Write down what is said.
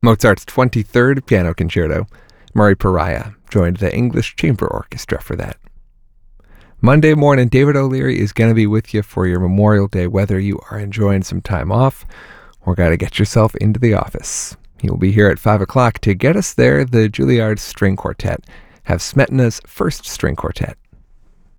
Mozart's 23rd Piano Concerto. Murray Pariah joined the English Chamber Orchestra for that. Monday morning, David O'Leary is going to be with you for your Memorial Day, whether you are enjoying some time off or got to get yourself into the office. He'll be here at 5 o'clock to get us there. The Juilliard String Quartet have Smetana's first string quartet.